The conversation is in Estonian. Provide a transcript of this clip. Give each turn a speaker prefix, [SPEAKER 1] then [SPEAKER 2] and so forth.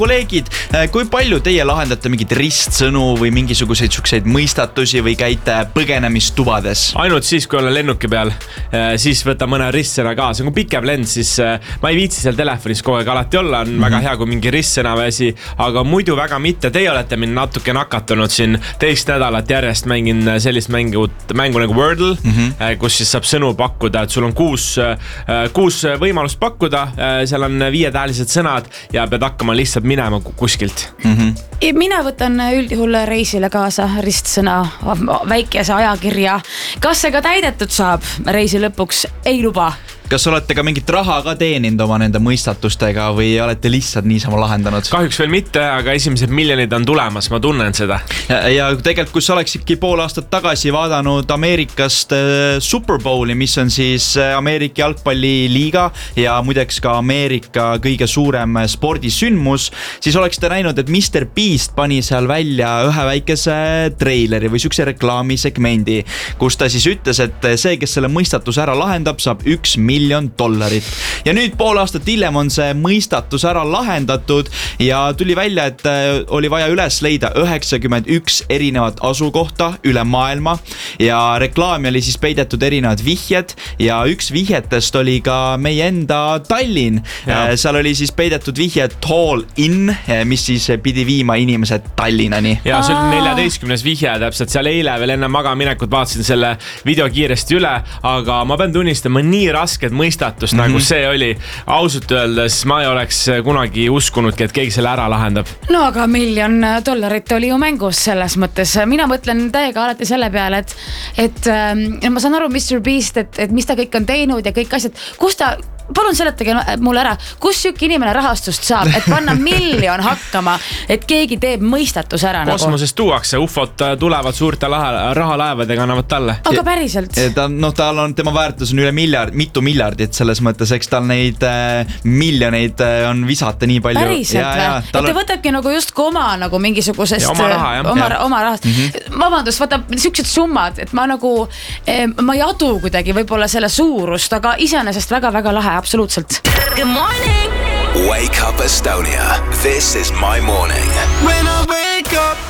[SPEAKER 1] kolleegid, kui palju teie lahendate mingid ristsõnu või mingisuguseid sukseid mõistatusi või käite põgenemistubades?
[SPEAKER 2] Ainult siis, kui olen lennuki peal, siis võta mõne ristsõna kaasa. Kui pikem lend, siis ma ei viitsi seal telefonis kogu aeg alati olla, on väga hea, kui mingi ristsõna või asi, aga muidu väga mitte. Teie olete mind natuke nakatunud siin teist nädalat järjest, mängin sellist mängu nagu Wordle, kus siis saab sõnu pakkuda, et sul on kuus võimalust pakkuda, seal on 5-tähelised sõnad ja pead hakkama lihtsalt minema kuskilt.
[SPEAKER 3] Mina võtan üldjuhul reisile kaasa ristsõna, väikese ajakirja. Kas see ka täidetud saab reisi lõpuks? Ei luba.
[SPEAKER 1] Kas olete ka mingit raha ka teeninud oma nende mõistatustega või olete lihtsalt niisama lahendanud?
[SPEAKER 2] Kahjuks veel mitte, aga esimesed miljonid on tulemas, ma tunnen seda.
[SPEAKER 1] Ja tegelikult, kus oleksidki pool aastat tagasi vaadanud Ameerikast Super Bowli, mis on siis Ameerika jalgpalliliiga ja muideks ka Ameerika kõige suurem spordisündmus, siis oleksite näinud, et Mr. Beast pani seal välja ühe väikese treileri või sükse reklaamisegmendi, kus ta siis ütles, et see, kes selle mõistatuse ära lahendab, saab $1 miljon. Ja nüüd pool aastat hiljem on see mõistatus ära lahendatud ja tuli välja, et oli vaja üles leida 91 erinevat asukohta üle maailma ja reklaami oli siis peidetud erinevad vihjed ja üks vihjetest oli ka meie enda Tallinn. Seal oli siis peidetud vihje Tall Inn, mis siis pidi viima inimesed Tallinnani.
[SPEAKER 2] Ja see oli 14. vihje täpselt, seal eile veel enne magaminekut vaatasin selle video kiiresti üle, aga ma pean tunnistama nii rasket mõistatust, nagu see oli. Ausalt öeldes ma ei oleks kunagi uskunudki, et keegi selle ära lahendab.
[SPEAKER 3] No aga $1 miljon oli ju mängus selles mõttes. Mina mõtlen täiega alati selle peale, et ma saan aru Mr. Beast, et mis ta kõik on teinud ja kõik asjad. Palun seletage mulle ära, kus süki inimene rahastust saab, et panna $1 miljon hakkama, et keegi teeb mõistatus ära?
[SPEAKER 2] Kosmosest tuuakse, ufot tulevad suurte rahalaevadega, annavad talle.
[SPEAKER 3] Aga päriselt?
[SPEAKER 1] Tal on, tema väärtus on üle mitu miljardit selles mõttes, eks tal neid miljoneid on visata nii palju.
[SPEAKER 3] Päriselt või? Et ta võtabki nagu just oma nagu mingisugusest oma rahast. Vabandust, võtab siuksed summad, et ma ei adu kuidagi võib-olla selle suurust, aga iseenesest väga-väga lahe. Absoluutselt.
[SPEAKER 4] Good morning.
[SPEAKER 5] Wake up Estonia. This is my morning.
[SPEAKER 4] When I wake up